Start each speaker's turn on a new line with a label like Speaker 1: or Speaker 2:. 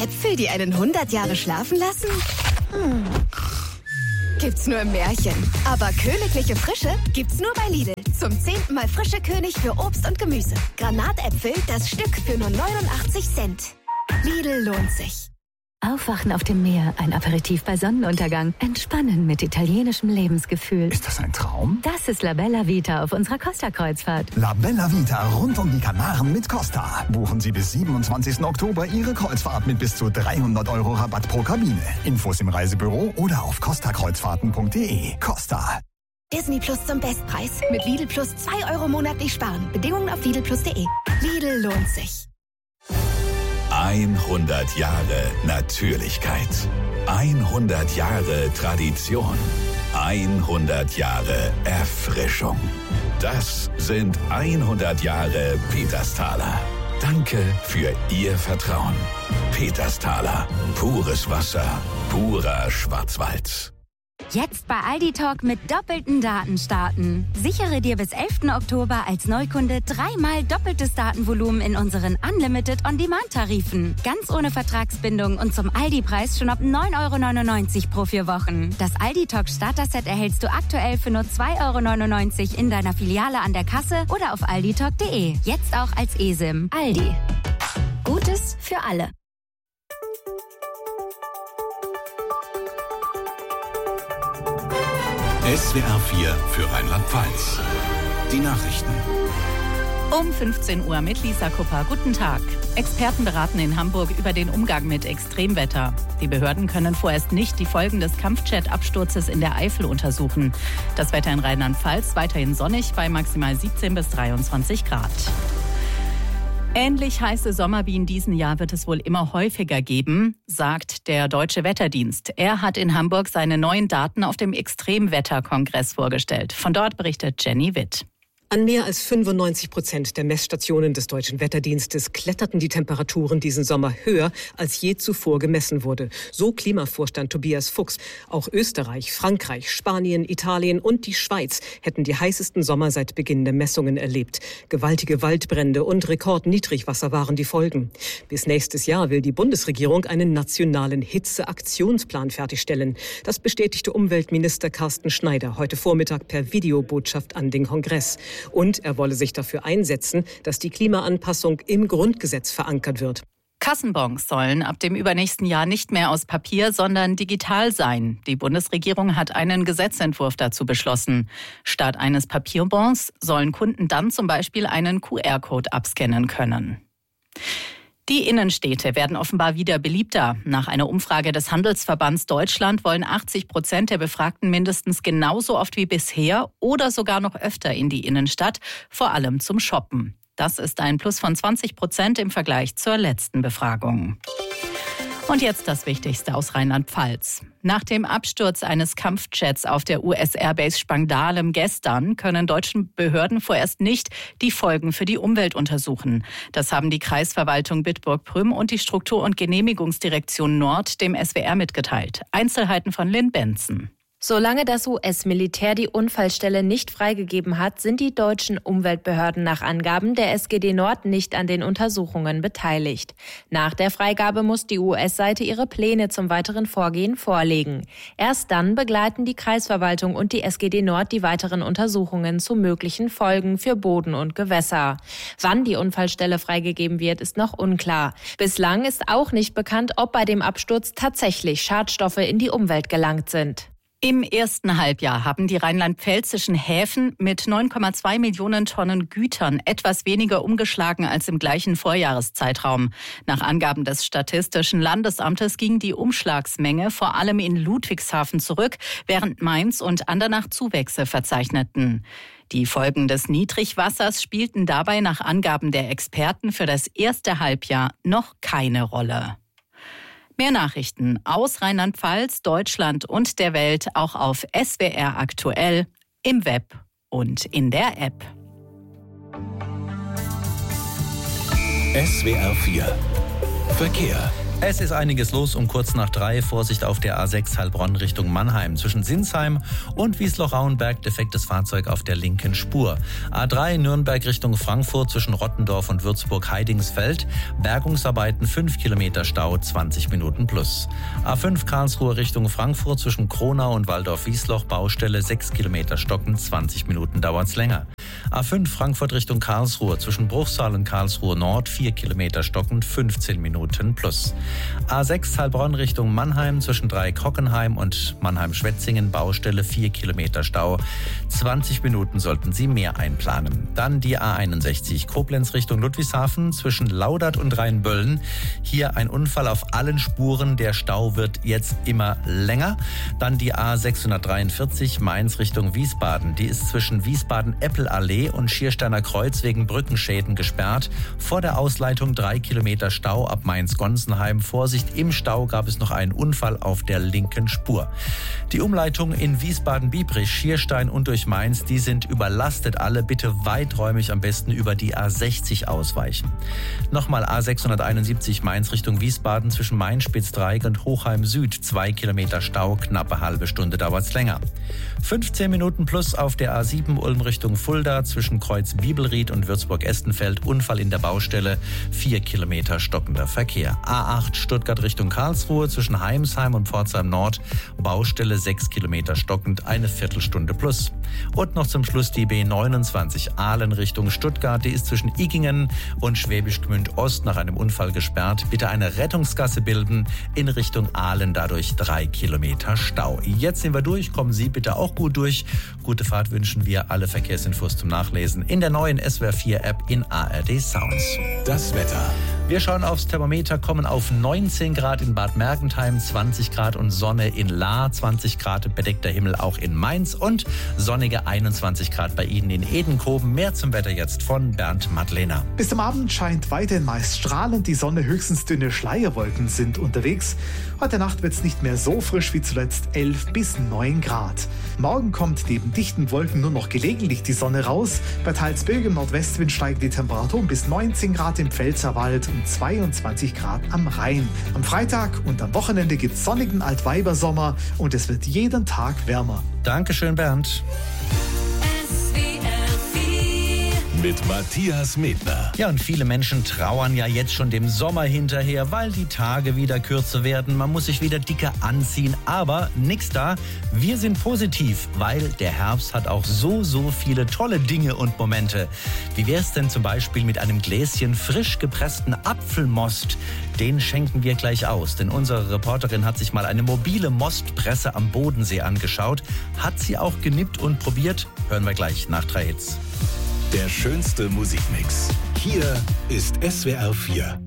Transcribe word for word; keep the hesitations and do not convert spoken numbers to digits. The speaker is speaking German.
Speaker 1: Äpfel, die einen hundert Jahre schlafen lassen? Hm. Gibt's nur im Märchen. Aber königliche Frische gibt's nur bei Lidl. Zum zehnten Mal frische König für Obst und Gemüse. Granatäpfel, das Stück für nur neunundachtzig Cent. Lidl lohnt sich.
Speaker 2: Aufwachen auf dem Meer, ein Aperitif bei Sonnenuntergang, entspannen mit italienischem Lebensgefühl.
Speaker 3: Ist das ein Traum?
Speaker 2: Das ist La Bella Vita auf unserer Costa-Kreuzfahrt.
Speaker 3: La Bella Vita rund um die Kanaren mit Costa. Buchen Sie bis siebenundzwanzigsten Oktober Ihre Kreuzfahrt mit bis zu dreihundert Euro Rabatt pro Kabine. Infos im Reisebüro oder auf costa kreuzfahrten punkt de. Costa.
Speaker 1: Disney Plus zum Bestpreis. Mit Lidl Plus zwei Euro monatlich sparen. Bedingungen auf lidl plus punkt de. Lidl lohnt sich.
Speaker 4: hundert Jahre Natürlichkeit. hundert Jahre Tradition. hundert Jahre Erfrischung. Das sind hundert Jahre Petersthaler. Danke für Ihr Vertrauen. Petersthaler. Pures Wasser. Purer Schwarzwald.
Speaker 5: Jetzt bei Aldi Talk mit doppelten Daten starten. Sichere dir bis elften Oktober als Neukunde dreimal doppeltes Datenvolumen in unseren Unlimited On-Demand-Tarifen. Ganz ohne Vertragsbindung und zum Aldi-Preis schon ab neun Euro neunundneunzig pro vier Wochen. Das Aldi Talk Starter-Set erhältst du aktuell für nur zwei Euro neunundneunzig in deiner Filiale an der Kasse oder auf alditalk punkt de. Jetzt auch als eSIM. Aldi. Gutes für alle.
Speaker 4: S W R vier für Rheinland-Pfalz. Die Nachrichten.
Speaker 6: Um fünfzehn Uhr mit Lisa Kupper. Guten Tag. Experten beraten in Hamburg über den Umgang mit Extremwetter. Die Behörden können vorerst nicht die Folgen des Kampfjet-Absturzes in der Eifel untersuchen. Das Wetter in Rheinland-Pfalz weiterhin sonnig bei maximal siebzehn bis dreiundzwanzig Grad. Ähnlich heiße Sommer wie in diesem Jahr wird es wohl immer häufiger geben, sagt der Deutsche Wetterdienst. Er hat in Hamburg seine neuen Daten auf dem Extremwetterkongress vorgestellt. Von dort berichtet Jenny Witt.
Speaker 7: An mehr als fünfundneunzig Prozent der Messstationen des Deutschen Wetterdienstes kletterten die Temperaturen diesen Sommer höher, als je zuvor gemessen wurde. So Klimavorstand Tobias Fuchs. Auch Österreich, Frankreich, Spanien, Italien und die Schweiz hätten die heißesten Sommer seit Beginn der Messungen erlebt. Gewaltige Waldbrände und Rekordniedrigwasser waren die Folgen. Bis nächstes Jahr will die Bundesregierung einen nationalen Hitzeaktionsplan fertigstellen. Das bestätigte Umweltminister Carsten Schneider heute Vormittag per Videobotschaft an den Kongress. Und er wolle sich dafür einsetzen, dass die Klimaanpassung im Grundgesetz verankert wird.
Speaker 6: Kassenbons sollen ab dem übernächsten Jahr nicht mehr aus Papier, sondern digital sein. Die Bundesregierung hat einen Gesetzentwurf dazu beschlossen. Statt eines Papierbons sollen Kunden dann zum Beispiel einen Q R-Code abscannen können. Die Innenstädte werden offenbar wieder beliebter. Nach einer Umfrage des Handelsverbands Deutschland wollen achtzig Prozent der Befragten mindestens genauso oft wie bisher oder sogar noch öfter in die Innenstadt, vor allem zum Shoppen. Das ist ein Plus von zwanzig Prozent im Vergleich zur letzten Befragung. Und jetzt das Wichtigste aus Rheinland-Pfalz. Nach dem Absturz eines Kampfjets auf der U S-Airbase Spangdahlem gestern können deutschen Behörden vorerst nicht die Folgen für die Umwelt untersuchen. Das haben die Kreisverwaltung Bitburg-Prüm und die Struktur- und Genehmigungsdirektion Nord dem S W R mitgeteilt. Einzelheiten von Lynn Benson.
Speaker 8: Solange das U S-Militär die Unfallstelle nicht freigegeben hat, sind die deutschen Umweltbehörden nach Angaben der S G D Nord nicht an den Untersuchungen beteiligt. Nach der Freigabe muss die U S-Seite ihre Pläne zum weiteren Vorgehen vorlegen. Erst dann begleiten die Kreisverwaltung und die S G D Nord die weiteren Untersuchungen zu möglichen Folgen für Boden und Gewässer. Wann die Unfallstelle freigegeben wird, ist noch unklar. Bislang ist auch nicht bekannt, ob bei dem Absturz tatsächlich Schadstoffe in die Umwelt gelangt sind.
Speaker 6: Im ersten Halbjahr haben die rheinland-pfälzischen Häfen mit neun Komma zwei Millionen Tonnen Gütern etwas weniger umgeschlagen als im gleichen Vorjahreszeitraum. Nach Angaben des Statistischen Landesamtes ging die Umschlagsmenge vor allem in Ludwigshafen zurück, während Mainz und Andernach Zuwächse verzeichneten. Die Folgen des Niedrigwassers spielten dabei nach Angaben der Experten für das erste Halbjahr noch keine Rolle. Mehr Nachrichten aus Rheinland-Pfalz, Deutschland und der Welt auch auf S W R aktuell, im Web und in der App.
Speaker 4: S W R vier Verkehr.
Speaker 9: Es ist einiges los um kurz nach drei. Vorsicht auf der A sechs Heilbronn Richtung Mannheim. Zwischen Sinsheim und Wiesloch-Rauenberg defektes Fahrzeug auf der linken Spur. A drei Nürnberg Richtung Frankfurt zwischen Rottendorf und Würzburg-Heidingsfeld. Bergungsarbeiten fünf Kilometer Stau, zwanzig Minuten plus. A fünf Karlsruhe Richtung Frankfurt zwischen Kronau und Waldorf-Wiesloch. Baustelle sechs Kilometer stocken, zwanzig Minuten dauert's länger. A fünf Frankfurt Richtung Karlsruhe zwischen Bruchsal und Karlsruhe Nord. vier Kilometer stocken, fünfzehn Minuten plus. A sechs Heilbronn Richtung Mannheim zwischen Dreieck-Hockenheim und Mannheim-Schwetzingen. Baustelle vier Kilometer Stau. zwanzig Minuten sollten Sie mehr einplanen. Dann die A einundsechzig Koblenz Richtung Ludwigshafen zwischen Laudert und Rheinböllen. Hier ein Unfall auf allen Spuren. Der Stau wird jetzt immer länger. Dann die A sechshundertdreiundvierzig Mainz Richtung Wiesbaden. Die ist zwischen Wiesbaden-Eppelallee und Schiersteiner Kreuz wegen Brückenschäden gesperrt. Vor der Ausleitung drei Kilometer Stau ab Mainz-Gonsenheim. Vorsicht, im Stau gab es noch einen Unfall auf der linken Spur. Die Umleitung in Wiesbaden-Biebrich, Schierstein und durch Mainz, die sind überlastet alle. Bitte weiträumig am besten über die A sechzig ausweichen. Nochmal A sechshunderteinundsiebzig Mainz Richtung Wiesbaden zwischen Main-Spitzdreieck und Hochheim Süd. Zwei Kilometer Stau, knappe halbe Stunde dauert's länger. fünfzehn Minuten plus auf der A sieben Ulm Richtung Fulda zwischen Kreuz Bibelried und Würzburg-Estenfeld. Unfall in der Baustelle, vier Kilometer stockender Verkehr. A acht Stuttgart Richtung Karlsruhe zwischen Heimsheim und Pforzheim Nord. Baustelle sechs Kilometer stockend, eine Viertelstunde plus. Und noch zum Schluss die B neunundzwanzig Aalen Richtung Stuttgart. Die ist zwischen Igingen und Schwäbisch Gmünd Ost nach einem Unfall gesperrt. Bitte eine Rettungsgasse bilden in Richtung Aalen, dadurch drei Kilometer Stau. Jetzt sind wir durch, kommen Sie bitte auch gut durch. Gute Fahrt wünschen wir, alle Verkehrsinfos zum Nachlesen in der neuen S W R vier App in A R D Sounds.
Speaker 4: Das Wetter.
Speaker 9: Wir schauen aufs Thermometer, kommen auf neunzehn Grad in Bad Mergentheim, zwanzig Grad und Sonne in Lahr, zwanzig Grad bedeckter Himmel auch in Mainz und sonnige einundzwanzig Grad bei Ihnen in Edenkoben. Mehr zum Wetter jetzt von Bernd Madlener.
Speaker 10: Bis zum Abend scheint weiterhin meist strahlend die Sonne, höchstens dünne Schleierwolken sind unterwegs. Heute Nacht wird es nicht mehr so frisch wie zuletzt, elf bis neun Grad. Morgen kommt neben dichten Wolken nur noch gelegentlich die Sonne raus. Bei teils böigem Nordwestwind steigt die Temperatur um bis neunzehn Grad im Pfälzerwald und zweiundzwanzig Grad am Rhein. Am Freitag und am Wochenende gibt es sonnigen Altweibersommer und es wird jeden Tag wärmer.
Speaker 9: Dankeschön, Bernd.
Speaker 4: Mit Matthias Medner.
Speaker 9: Ja, und viele Menschen trauern ja jetzt schon dem Sommer hinterher, weil die Tage wieder kürzer werden. Man muss sich wieder dicker anziehen, aber nix da. Wir sind positiv, weil der Herbst hat auch so, so viele tolle Dinge und Momente. Wie wär's denn zum Beispiel mit einem Gläschen frisch gepressten Apfelmost? Den schenken wir gleich aus, denn unsere Reporterin hat sich mal eine mobile Mostpresse am Bodensee angeschaut. Hat sie auch genippt und probiert? Hören wir gleich nach drei Hits.
Speaker 4: Der schönste Musikmix. Hier ist S W R vier.